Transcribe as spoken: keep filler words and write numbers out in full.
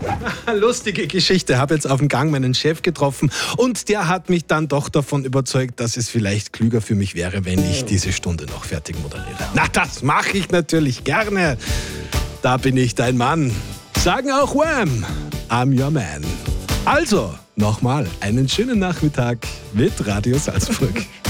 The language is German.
Lustige Geschichte. Habe jetzt auf dem Gang meinen Chef getroffen und der hat mich dann doch davon überzeugt, dass es vielleicht klüger für mich wäre, wenn ich diese Stunde noch fertig moderiere. Na, das mache ich natürlich gerne. Da bin ich dein Mann. Sagen auch Wham! I'm your man. Also, nochmal einen schönen Nachmittag mit Radio Salzburg.